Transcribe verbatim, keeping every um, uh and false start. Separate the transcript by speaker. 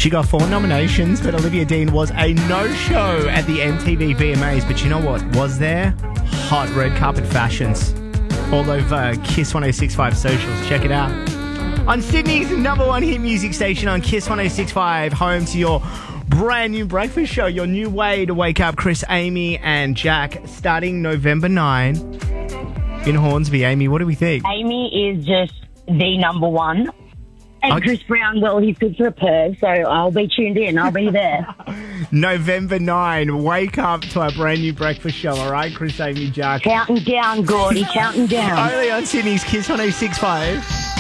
Speaker 1: She got four nominations, but Olivia Dean was a no-show at the M T V V M As. But you know what was there? Hot red carpet fashions all over Kiss one oh six point five socials. Check it out. On Sydney's number one hit music station on Kiss one oh six point five, home to your brand new breakfast show, your new way to wake up. Chris, Amy and Jack starting November ninth in Hornsby. Amy, what do we think?
Speaker 2: Amy is just the number one. And
Speaker 1: Okay.
Speaker 2: Chris Brown, well, he's good for a perv, so I'll be tuned in. I'll be there.
Speaker 1: November ninth, wake up to our brand new breakfast show, all right? Chris, Amy, Jack.
Speaker 2: Counting down, Gordy, counting down.
Speaker 1: Only on Sydney's Kiss one oh six point five.